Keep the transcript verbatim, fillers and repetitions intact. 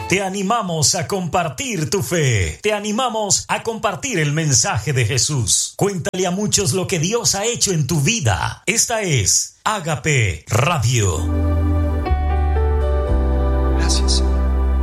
Te animamos a compartir tu fe. Te animamos a compartir el mensaje de Jesús. Cuéntale a muchos lo que Dios ha hecho en tu vida. Esta es Ágape Radio. Gracias.